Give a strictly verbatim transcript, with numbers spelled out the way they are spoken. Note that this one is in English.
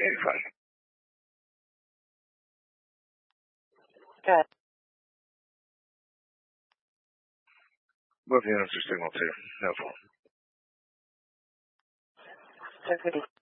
eighty-five. Good. Both units are signal two. No phone. Deputy.